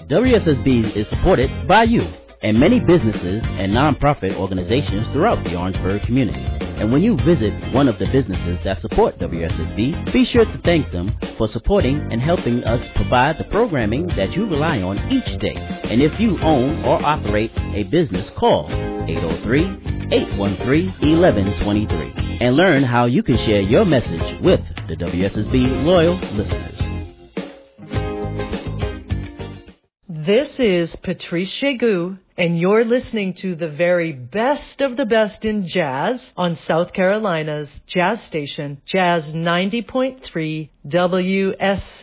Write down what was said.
WSSB is supported by you and many businesses and nonprofit organizations throughout the Orangeburg community. And when you visit one of the businesses that support WSSB, be sure to thank them for supporting and helping us provide the programming that you rely on each day. And if you own or operate a business, call 803-813-1123 and learn how you can share your message with the WSSB loyal listeners. This is Patrice Chegu, and you're listening to the very best of the best in jazz on South Carolina's jazz station, Jazz 90.3 WSSB.